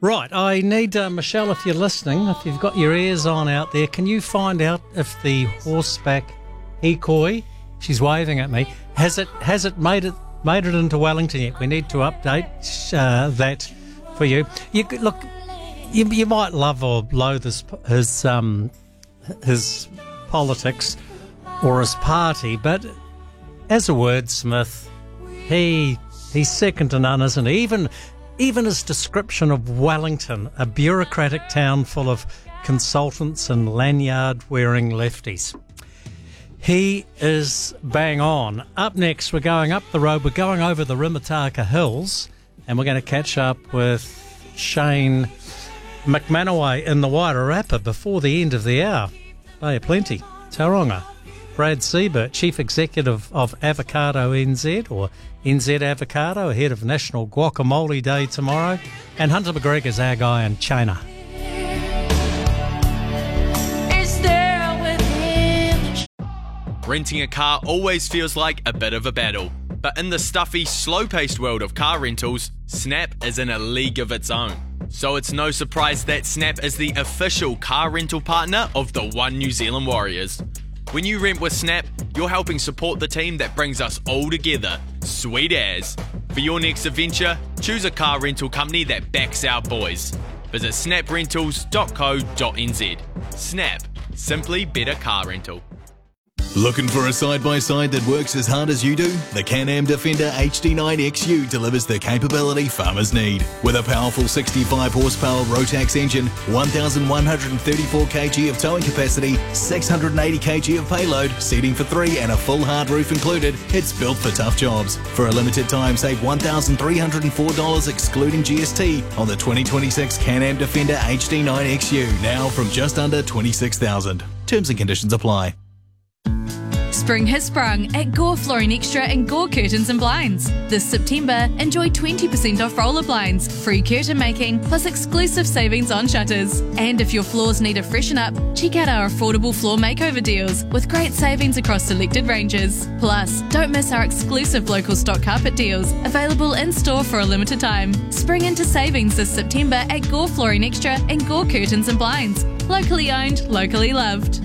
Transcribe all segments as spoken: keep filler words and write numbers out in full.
Right, I need, uh, Michelle, if you're listening, if you've got your ears on out there, can you find out if the horseback Hikoi, she's waving at me, has it has it made it made it into Wellington yet? We need to update uh, that for you. You could- look, you, you might love or loathe his his, um, his politics or his party, but as a wordsmith, he he's second to none, isn't he? Even even his description of Wellington, a bureaucratic town full of consultants and lanyard-wearing lefties. He is bang on. Up next, we're going up the road. We're going over the Rimataka Hills, and we're going to catch up with Shane McManaway in the Wairarapa before the end of the hour. Bay of Plenty, Tauranga. Brad Siebert, Chief Executive of Avocado N Z, or N Z Avocado, ahead of National Guacamole Day tomorrow. And Hunter McGregor's our guy in China. Renting a car always feels like a bit of a battle. But in the stuffy, slow-paced world of car rentals, Snap is in a league of its own. So it's no surprise that Snap is the official car rental partner of the One New Zealand Warriors. When you rent with Snap, you're helping support the team that brings us all together. Sweet as. For your next adventure, choose a car rental company that backs our boys. Visit snap rentals dot co dot n z. Snap. Simply better car rental. Looking for a side-by-side that works as hard as you do? The Can-Am Defender H D nine X U delivers the capability farmers need. With a powerful sixty-five horsepower Rotax engine, one thousand one hundred thirty-four kilograms of towing capacity, six hundred eighty kilograms of payload, seating for three and a full hard roof included, it's built for tough jobs. For a limited time, save one thousand three hundred four dollars excluding G S T on the twenty twenty-six Can-Am Defender H D nine X U, now from just under twenty-six thousand dollars. Terms and conditions apply. Spring has sprung at Gore Flooring Extra and Gore Curtains and Blinds. This September, enjoy twenty percent off roller blinds, free curtain making, plus exclusive savings on shutters. And if your floors need a freshen up, check out our affordable floor makeover deals with great savings across selected ranges. Plus, don't miss our exclusive local stock carpet deals, available in-store for a limited time. Spring into savings this September at Gore Flooring Extra and Gore Curtains and Blinds. Locally owned, locally loved.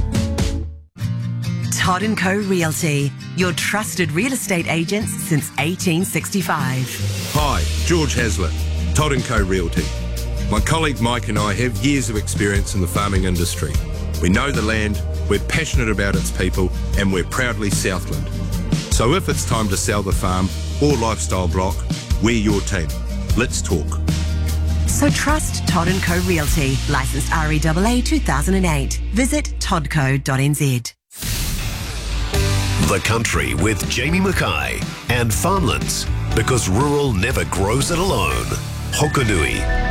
Todd and Co Realty, your trusted real estate agents since eighteen sixty-five. Hi, George Hazlitt, Todd and Co Realty. My colleague Mike and I have years of experience in the farming industry. We know the land, we're passionate about its people, and we're proudly Southland. So if it's time to sell the farm or lifestyle block, we're your team. Let's talk. So trust Todd and Co Realty, licensed R E A A two thousand eight. Visit todd co dot n z. The Country with Jamie Mackay and Farmlands, because rural never grows it alone. Hokonui.